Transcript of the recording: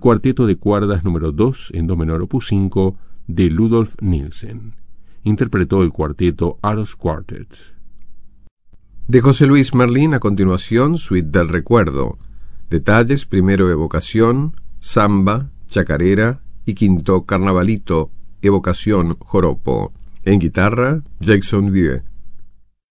Cuarteto de cuerdas número 2 en do menor opus 5 de Ludolf Nielsen. Interpretó el cuarteto Aros Quartet. De José Luis Merlín, a continuación, Suite del Recuerdo. Detalles: primero evocación, samba, chacarera y quinto carnavalito, evocación, joropo. En guitarra, Jackson Vieux.